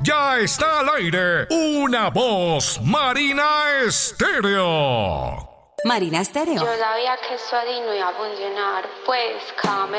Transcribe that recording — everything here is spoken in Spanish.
Ya está al aire una voz Marina Estéreo. Marina Estéreo. Yo sabía que esto así no iba a funcionar, pues cada mes